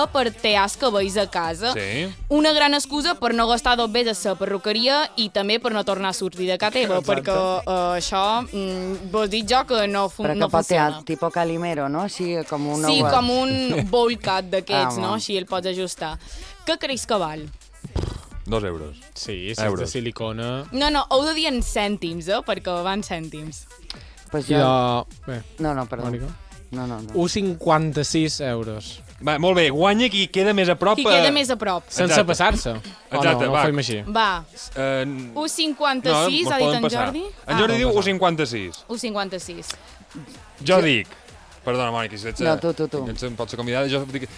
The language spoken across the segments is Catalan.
per tears que veus a casa. Sí. Una gran excusa per no gastar 2 vegades a la perruqueria i també per no tornar a sortir de casa teva, perquè això vos dic jo que no Però que no pot ser funciona. tipus Calimero, no? Així com un... Sí, com un bowl cut d'aquests, no? va. Així el pots ajustar. Què creus que val? 2 euros. Sí, si és Euros. de silicona... No, heu de dir en cèntims, perquè van cèntims. Pues I jo... de... Bé, No, perdó. Mònica. No. 1,56 euros. Va, molt bé, guanya qui queda més a prop. Qui queda més a prop. Sense Exacte. passar-se. O Exacte, no, va. ho fem així. Va, No, 1,56 ha dit poden en passar. Jordi? En Jordi diu Poden 1,56. 1,56. Jo dic... Perdona, Mònica, si ets... No, tu. Ets, pots ser convidada, jo dic...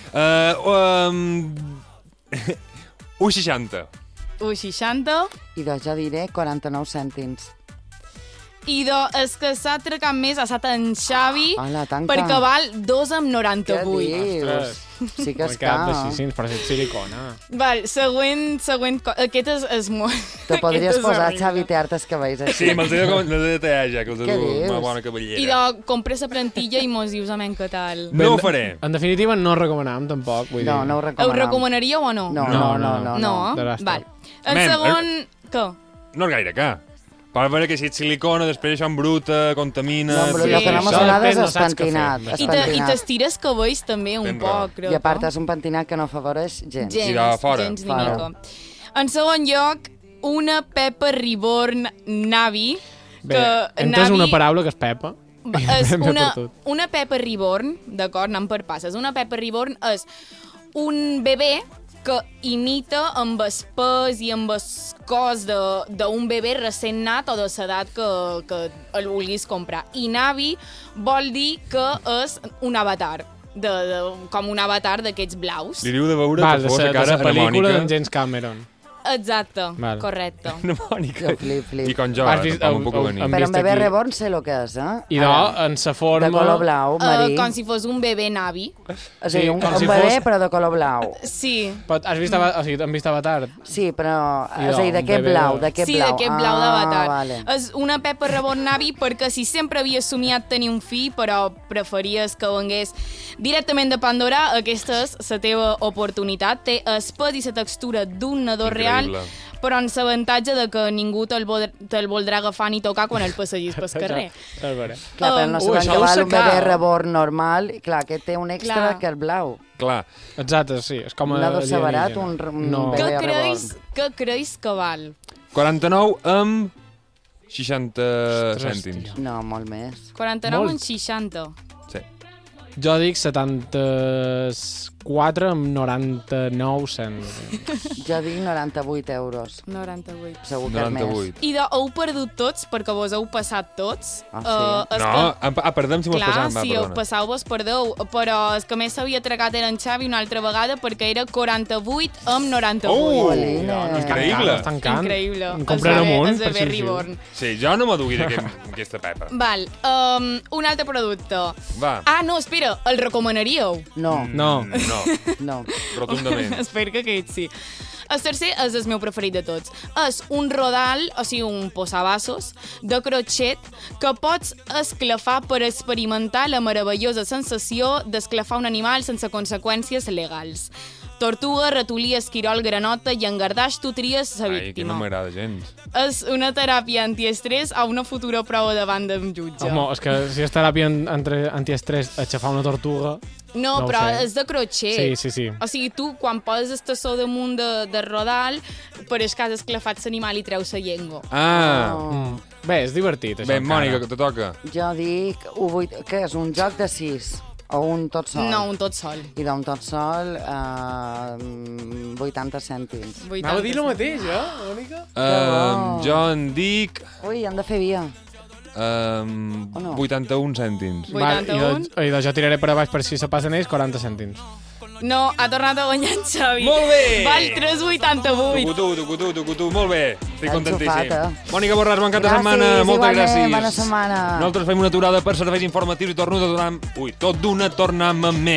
1,60. 1,60. I doncs jo diré 49 cèntims. I és que s'ha trecat més, ha estat en Xavi, Hola, tanca. perquè val 2,98. Què dius? Sí que és cap de car. 600, però és silicona. Val, següent... Aquest és molt... Te podries aquest és posar, horrible. Xavi, teartes cabells així. Sí, me'ls he de tallar ja, que els he Què dut dius? una bona cavallera. I de compres la plantilla i mos dius amén què tal. No ho faré. En definitiva, no ho recomanam, tampoc. Vull No, dir. no ho Ho recomano. recomanaríeu o no? No. No? De l'Astor. Val. En Men, segon... Què? No és gaire car. Per veure que si ets silicona, després això embruta, contamina... No, però Sí. el que no Això m'agrada depèn, és no saps què espentinat. fer. I t'estires cabells també un Tens raó. poc, crec. I a part és un pentinat que no afavoreix gens. I de fora. Gens ni Fora. mica. En segon lloc, una Pepper Reborn Navi. Bé, entès una paraula que és Pepa. És Ben una, per tot. una Pepper Reborn, d'acord, anant per passes. Una Pepper Reborn és un bebè que imita amb el pes i amb el cos d'un bebè recent nat o de l'edat que el vulguis comprar. I Navi vol dir que és un avatar, com un avatar d'aquests blaus. Li diu de veure Val, que de fos la la cara pel·lícula d'en anamònica. James Cameron. Exacte, Val. correcte. Anamònica. Flip. I con jo, Has vist- tampoc m'ho puc heu- venir. hem Però vist un bebè aquí- reborn sé el que és, eh? I no, en sa forma... De color blau, marí. Com si fos un bebè Navi. És a dir, un com si bebè, fos- però de color blau. Sí. Però has vist, o sigui, han vist Avatar? Sí, però... I És a dir, un d'aquest bebè- blau, d'aquest Sí, blau. d'aquest blau d'avatar. Vale. És una Pepper Reborn Navi perquè si sempre havia somiat tenir un fill, però preferies que vengués directament de Pandora, aquesta és la teva oportunitat. Té el pes i la textura d'un nadó real, Increïble. però amb l'avantatge de que ningú te'l voldrà agafar ni tocar quan el passegis pel carrer. A veure. Clar, però no Ui, sabem això que ho val un bebè sacava. reborn normal. I clar, aquest té un extra Clar. que és blau. Clar. Exacte, sí. És com Un lado separat, alienígena. un No. bebè. Què creus que val? 49 amb 60 cèntims. No, molt més. 49 Molt. en 60. Sí. Jo dic 74 amb 99 cèntims. Jo dic 98 euros. 98. Segur que és més. 98. I heu perdut tots, perquè vos heu passat tots. Ah, sí? És No, perdem si mos Clar, passam, va, si perdona. passau-vos, perdeu, però el que més s'havia tragat era en Xavi una altra vegada perquè era 48 amb 98. Jolines. Increïble. És tancant. Increïble. En comprarem un. És per de si Berry us diu. Born. Sí, jo no m'adugui d'aquesta pepa. Val, un altre producte. Va. Ah, no, espera, el recomanaríeu? No, No. No, no. rotundament. Espero que aquest sí. El tercer és el meu preferit de tots. És un rodal, o sigui, un posavasos, de crotxet que pots esclafar per experimentar la meravellosa sensació d'esclafar un animal sense conseqüències legals. Tortuga, ratolí, esquirol, granota i engardaix, tu tries la Ai, que víctima. no m'agrada gens. És una teràpia antiestrès a una futura prova davant d'un jutge. Home, és que si és teràpia antiestrès aixafar una tortuga... No, no ho però sé. és de crotxet. Sí. O sigui, tu, quan poses el tassó damunt de rodal, per el que has esclafat l'animal i treus la llengua. Ah, Oh. Bé, és divertit, això. bé, encara. Mònica, que te toca. Jo dic... Què és, un joc de 6? O un tot sol? No, un tot sol. I d'un tot sol, 80 cèntims. 80. Anava a dir el mateix, Mònica? bo. Jo en dic Ui, hem de fer via. no? 81 cèntims. 81. I jo tiraré per a baix per si se passen ells 40 cèntims. No, ha tornat a guanyar en Xavi. Molt bé! Val 3,88. Tucutú, molt bé. Estic Enxufat, contentíssim. Mònica Borràs, bon cap de setmana. Gràcies, Moltes igualment, gràcies. bona setmana. Nosaltres fem una aturada per serveis informatius i torno a donar... Ui, tot d'una tornem amb més.